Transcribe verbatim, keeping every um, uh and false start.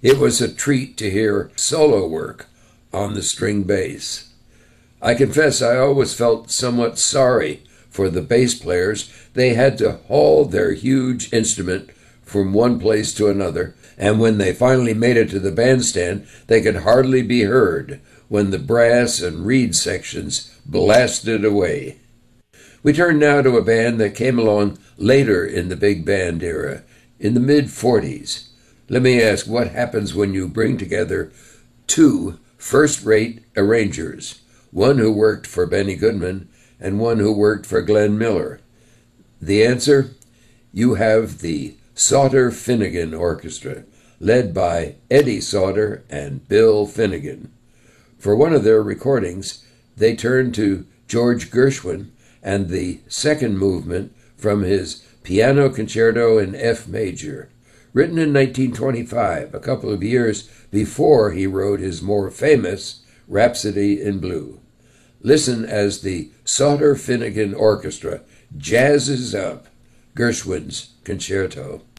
It was a treat to hear solo work on the string bass. I confess I always felt somewhat sorry for the bass players. They had to haul their huge instrument from one place to another, and when they finally made it to the bandstand, they could hardly be heard when the brass and reed sections blasted away. We turn now to a band that came along later in the big band era, in the mid forties. Let me ask, what happens when you bring together two first-rate arrangers, one who worked for Benny Goodman and one who worked for Glenn Miller? The answer? You have the Sauter-Finnegan Orchestra, led by Eddie Sauter and Bill Finnegan. For one of their recordings, they turned to George Gershwin and the second movement from his Piano Concerto in F major, written in nineteen twenty-five, a couple of years before he wrote his more famous Rhapsody in Blue. Listen as the Sauter-Finnegan Orchestra jazzes up Gershwin's concerto.